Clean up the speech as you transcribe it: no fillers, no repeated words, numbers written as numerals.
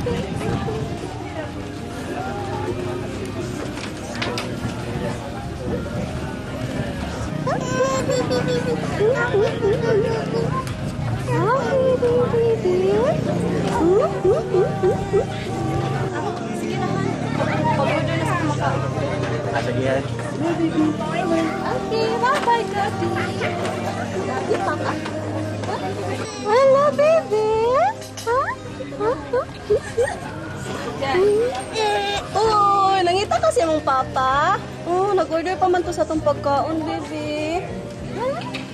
Sige naman. Pag-order na sa kumakain. Sige yan. Okay, bye-bye, Gabi. Gabi, papa. Hello, baby. Huh? Oh, nangita kasi mong papa. Oh, nag-order pa man to sa tong pagkaon, baby.